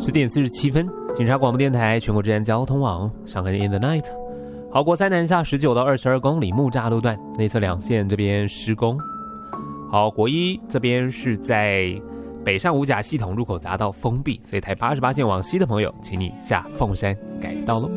10:47，警察广播电台全国治安交通网，上海 In the Night。好，国三南下19到22公里木栅路段内侧两线这边施工。好，国一这边是在北上五甲系统入口匝道封闭，所以台88线往西的朋友，请你下凤山改道喽。